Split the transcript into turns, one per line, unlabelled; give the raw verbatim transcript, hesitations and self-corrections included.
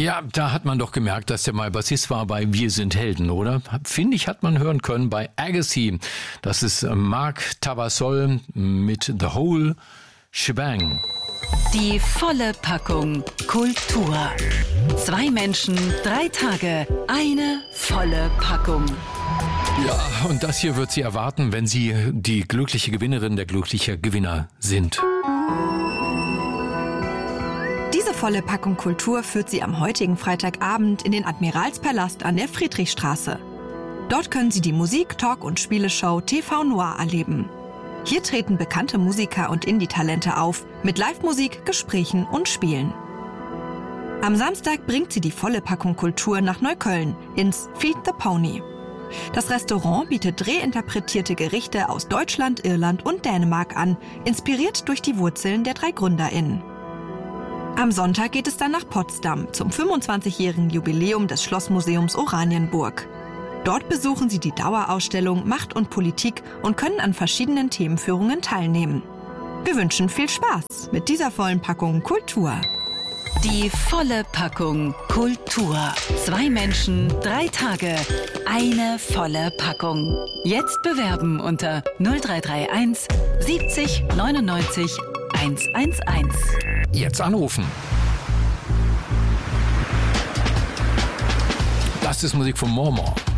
Ja, da hat man doch gemerkt, dass der mal Bassist war bei Wir sind Helden, oder? Finde ich, hat man hören können bei Agassi. Das ist Marc Tavassol mit The Whole Shebang.
Die volle Packung Kultur. Zwei Menschen, drei Tage, eine volle Packung.
Ja, und das hier wird Sie erwarten, wenn Sie die glückliche Gewinnerin, der glückliche Gewinner sind.
Diese volle Packung Kultur führt Sie am heutigen Freitagabend in den Admiralspalast an der Friedrichstraße. Dort können Sie die Musik-, Talk- und Spieleshow T V Noir erleben. Hier treten bekannte Musiker und Indie-Talente auf, mit Live-Musik, Gesprächen und Spielen. Am Samstag bringt sie die volle Packung Kultur nach Neukölln ins Feed the Pony. Das Restaurant bietet reinterpretierte Gerichte aus Deutschland, Irland und Dänemark an, inspiriert durch die Wurzeln der drei GründerInnen. Am Sonntag geht es dann nach Potsdam zum fünfundzwanzigjährigen Jubiläum des Schlossmuseums Oranienburg. Dort besuchen Sie die Dauerausstellung Macht und Politik und können an verschiedenen Themenführungen teilnehmen. Wir wünschen viel Spaß mit dieser vollen Packung Kultur.
Die volle Packung Kultur. Zwei Menschen, drei Tage, eine volle Packung. Jetzt bewerben unter null drei drei eins siebzig neunundneunzig hundertundzehn.
Jetzt anrufen. Das ist Musik von Mormor.